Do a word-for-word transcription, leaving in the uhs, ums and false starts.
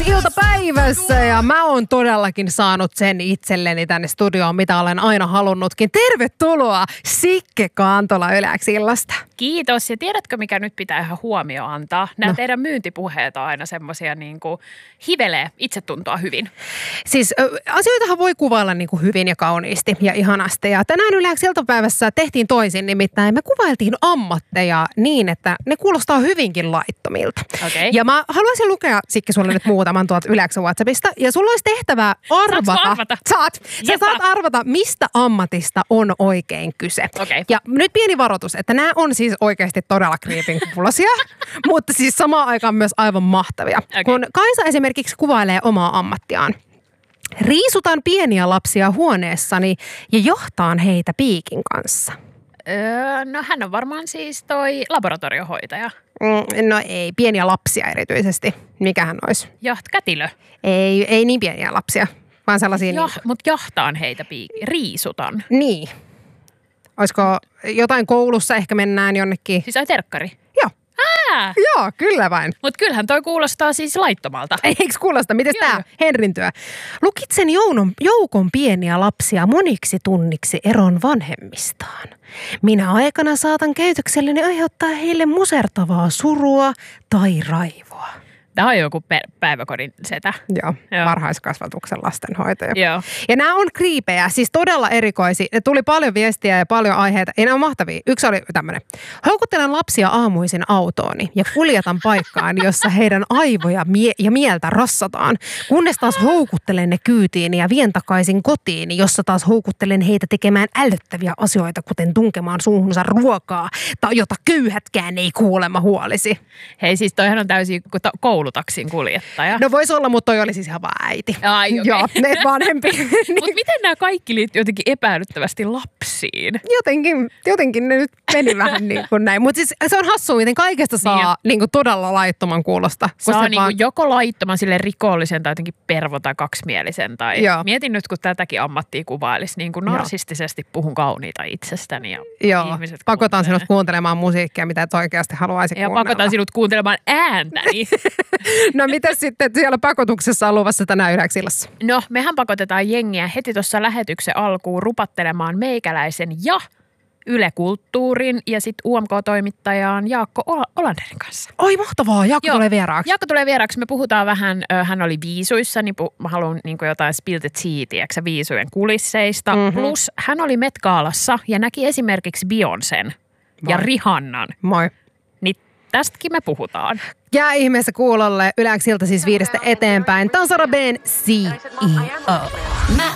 iltapäivässä ja mä oon todellakin saanut sen itselleni tänne studioon, mitä olen aina halunnutkin. Tervetuloa Sikke Kantola Yleäksi illasta. Kiitos. Ja tiedätkö, mikä nyt pitää ihan huomioon antaa? Nämä no. teidän myyntipuheet on aina semmoisia niin kuin hivelee itsetuntoa hyvin. Siis asioitahan voi kuvailla niin kuin hyvin ja kauniisti ja ihanasti. Ja tänään Yleäksi iltapäivässä tehtiin toisin, nimittäin me kuvailtiin ammatteja niin, että ne kuulostaa hyvinkin laittomilta. Okay. Ja mä haluaisin lukea, Sikke, sulle nyt muutaman tuolta Yleäksi WhatsAppista. Ja sulla olisi tehtävää arvata. Saatko arvata? Saat. Sä saat arvata, mistä ammatista on oikein kyse. Okay. Ja nyt pieni varoitus, että nämä on siis oikeasti todella creepin kuulosia, mutta siis samaan aikaan myös aivan mahtavia. Okay. Kun Kaisa esimerkiksi kuvailee omaa ammattiaan. Riisutan pieniä lapsia huoneessani ja johtaan heitä piikin kanssa. Öö, no hän on varmaan siis toi laboratoriohoitaja. Mm, no ei, pieniä lapsia erityisesti. Mikähän olisi? Jaht, kätilö. Ei, ei niin pieniä lapsia, vaan sellaisia... Ja, niin... mutta jahtaan heitä piikin. Riisutan. Niin. Olisiko jotain koulussa, ehkä mennään jonnekin... Siis ai terkkari. Joo. Ää! Joo, kyllä vain. Mutta kyllähän toi kuulostaa siis laittomalta. Eikö kuulosta? Mites Joo. tää Henrin työ? Lukitsen jounon, joukon pieniä lapsia moniksi tunniksi eron vanhemmistaan. Minä aikana saatan käytökselleni aiheuttaa heille musertavaa surua tai raivoa. Tämä on joku per- päiväkodin setä. Joo, Joo. varhaiskasvatuksen lastenhoitaja. Joo. Ja nämä on kriipejä, siis todella erikoisia. Ne tuli paljon viestiä ja paljon aiheita. Ja nämä on mahtavia. Yksi oli tämmöinen. Houkuttelen lapsia aamuisin autooni ja kuljetan paikkaan, jossa heidän aivoja mie- ja mieltä rassataan. Kunnes taas houkuttelen ne kyytiin ja vien takaisin kotiin, jossa taas houkuttelen heitä tekemään ällöttäviä asioita, kuten tunkemaan suuhunsa ruokaa, tai jota köyhätkään ei kuulemma huolisi. Hei, siis toihan on täysin koulutaksin kuljettaja. No voisi olla, mutta toi oli siis ihan vaan äiti. Ai, okay. Joo, ne vanhempi. Mutta miten nämä kaikki liittyy jotenkin epäilyttävästi lapsiin? Jotenkin, jotenkin ne nyt meni vähän niin kuin näin. Mutta siis se on hassua, miten kaikesta saa niin kuin todella laittoman kuulosta. Saa niin vaan... joko laittoman sille rikollisen tai jotenkin pervo tai kaksimielisen. Tai Joo. Mietin nyt, kun tätäkin ammattia kuvailisi, niin kuin narsistisesti puhun kauniita itsestäni. Ja Joo, ihmiset pakotan kuuntelee. sinut kuuntelemaan musiikkia, mitä et oikeasti haluaisi Ja kuunnella. pakotan sinut kuuntelemaan ääntäni. No mitä sitten siellä pakotuksessa on luvassa tänään Yleäksi illassa? No, mehän pakotetaan jengiä heti tuossa lähetyksen alkuun rupattelemaan meikäläisen ja Yle Kulttuurin ja sitten U M K-toimittajaan Jaakko Olanderin kanssa. Oi mahtavaa, Jaakko Joo. tulee vieraaksi. Jaakko tulee vieraaksi. Me puhutaan vähän, hän oli viisuissa, niin pu, mä haluan niin jotain spill the tea, tiedätkö, viisujen kulisseista. Mm-hmm. Plus hän oli Met Galassa ja näki esimerkiksi Beyoncén ja Rihannan. Moi. Niin tästäkin me puhutaan. Jää ihmeessä kuulolle. Yleäksi ilta siis viidestä eteenpäin. Tämä on Sara B:n C E O.